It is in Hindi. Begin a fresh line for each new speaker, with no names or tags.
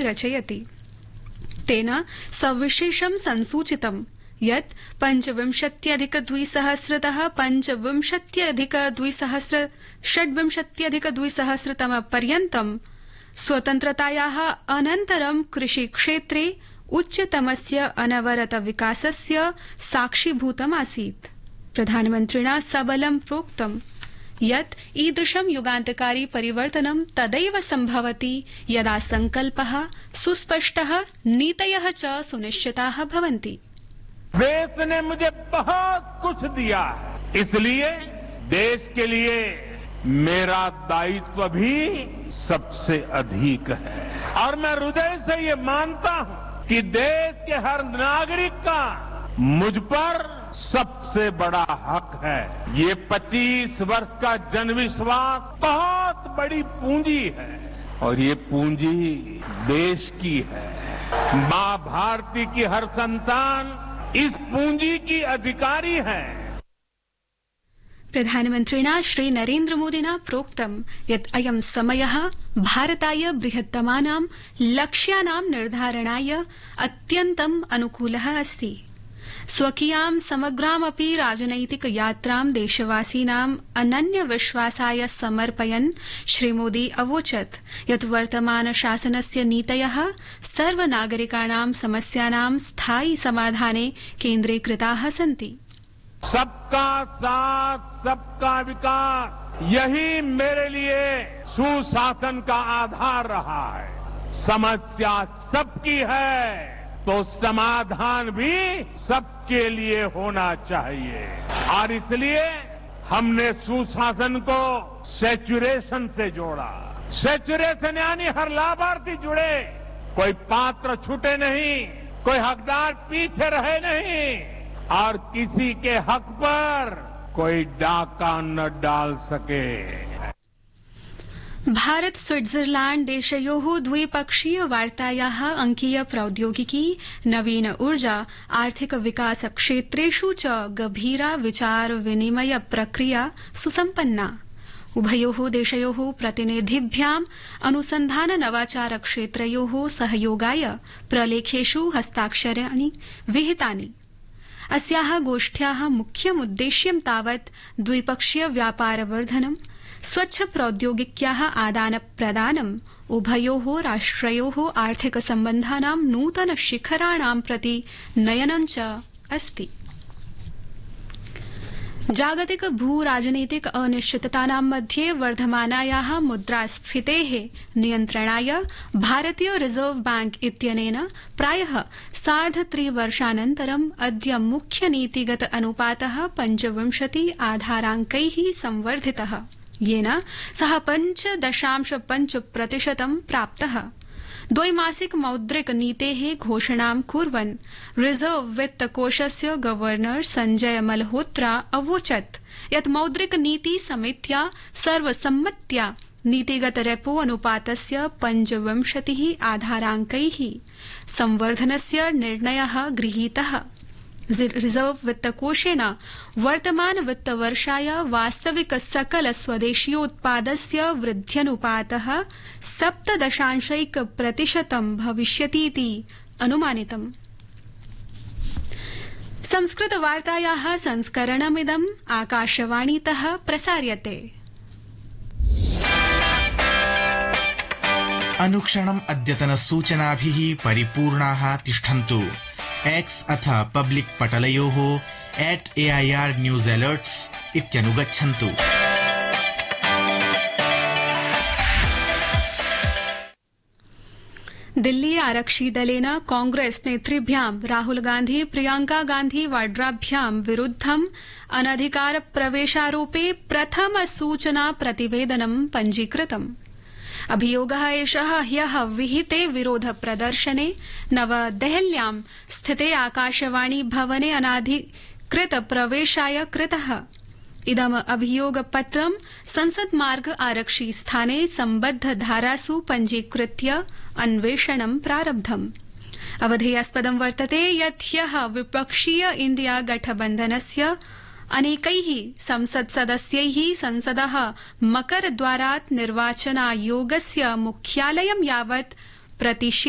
रचयति। तेन सविशेषं संसूचितं यत् 25+2000तः 25+2000 पर्यन्तं स्वतन्त्रतायाः अनन्तरं कृषिक्षेत्रे उच्चतमस्य अनवरत विकासस्य साक्षीभूतम् आसीत्। प्रधानमन्त्रिणा सबलं प्रोक्तं यत् ईदृशं युगान्तकारी परिवर्तनं तदैव सम्भवति यदा संकल्पः सुस्पष्टः, नीतयः च सुनिश्चिताः भवन्ति।
देश ने मुझे बहुत कुछ दिया है, इसलिए देश के लिए मेरा दायित्व भी सबसे अधिक है और मैं हृदय से ये मानता हूं कि देश के हर नागरिक का मुझ पर सबसे बड़ा हक है। ये 25 वर्ष का जनविश्वास बहुत बड़ी पूंजी है और ये पूंजी देश की है। मां भारती की हर संतान इस पूंजी की अधिकारी है।
प्रधानमन्त्रिणा श्री नरेन्द्र मोदिना प्रोक्तं यत् अयं समयः भारताय बृहत्तमानां लक्ष्यानां निर्धारणाय अत्यन्तम् अनुकूलः अस्ति। स्वकीयां समग्रामपि राजनैतिक यात्रां देशवासीनाम् अनन्य विश्वासाय समर्पयन् श्रीमोदी अवोचत् यत् वर्तमान शासनस्य नीतयः सर्वनागरिकाणां समस्यानां स्थायि समाधाने केन्द्रीकृताः सन्ति।
सबका साथ, सबका विकास, यही मेरे लिए सुशासन का आधार रहा है। समस्या सबकी है तो समाधान भी सबके लिए होना चाहिए और इसलिए हमने सुशासन को सैचुरेशन से जोड़ा। सैचुरेशन यानी हर लाभार्थी जुड़े, कोई पात्र छूटे नहीं, कोई हकदार पीछे रहे नहीं और किसी के हक पर कोई डाका न डाल सके।
भारत स्विट्जरलैंड देशयोः द्विपक्षीय वार्तायाः अंकीय प्रौद्योगिकी, नवीन ऊर्जा, आर्थिक विकास क्षेत्रेषु च गभीरा विचार विनिमय प्रक्रिया सुसम्पन्ना। उभयोः देशयोः प्रतिनिधिभ्याम् अनुसन्धान नवाचार क्षेत्रयोः सहयोगाय प्रलेखेषु हस्ताक्षराणि विहितानि। अस्याः गोष्ठ्याः मुख्यमुद्देश्यं तावत् द्विपक्षीय व्यापारवर्धनं, स्वच्छ प्रौद्योगिक्याः आदान प्रदानम्, उभयोः राष्ट्रयोः आर्थिक सम्बन्धानां नूतन शिखराणां प्रति नयनं च अस्ति। जागतिक भू राजनीतिक अनिश्चिततानां मध्ये वर्धमानायाः मुद्रास्फीतेः नियन्त्रणाय भारतीय रिजर्व बैंक इत्यनेन प्रायः 3.5 वर्षानन्तरम् अद्य मुख्य नीतिगत अनुपातः 25 आधाराङ्कैः संवर्धितः, येन सः 5.5% प्राप्तः। द्वैमासिक मौद्रिक नीतेः घोषणां कुर्वन् रिजर्व वित्तकोषस्य गवर्नर संजय मल्होत्रा अवोचत् यत् मौद्रिक नीति समित्या सर्वसम्मत्या नीतिगत रेपो अनुपातस्य 25 आधाराङ्कैः संवर्धनस्य निर्णयः गृहीतः। रिजर्व वित्तकोषेण वर्तमान वित्तवर्षाय वास्तविक सकल स्वदेशीयोत्पादस्य वृद्ध्यनुपातः 7.1% भविष्यतीति अनुमानितम्। संस्कृतवार्तायाः संस्करणमिदम् आकाशवाणीतः प्रसार्यते।
अनुक्षणम् अद्यतनसूचनाभिः परिपूर्णाः तिष्ठन्तु। एक्स अथ public पटलयोः @AIR news alerts इत्यनुगच्छन्तु।
Delhi आरक्षिदलेन Congress नेतृभ्यां Rahul Gandhi Priyanka Gandhi वाड्राभ्यां विरुद्धम् अनधिकार प्रवेशारोपे प्रथम सूचना प्रतिवेदनं पञ्जीकृतम्। अभियोगः एषः ह्यः विहिते विरोध प्रदर्शने नवदेहल्यां स्थिते आकाशवाणी भवने अनाधिकृत प्रवेशाय कृतः। इदम् अभियोगपत्रं संसद मार्ग आरक्षि स्थाने सम्बद्ध धारासु पञ्जीकृत्य अन्वेषणं प्रारब्धम्। अवधेयास्पदं वर्तते यत् ह्यः विपक्षीय इंडिया गठबन्धनस्य अनेकैः संसत्सदस्यैः संसदः मकरद्वारात् निर्वाचनायोगस्य मुख्यालयं यावत्